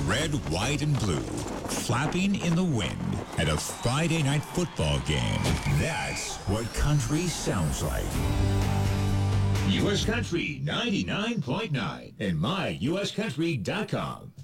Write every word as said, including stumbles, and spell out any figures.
red, white, and blue, flapping in the wind at a Friday night football game. That's what country sounds like. U S Country ninety-nine point nine and my U S country dot com.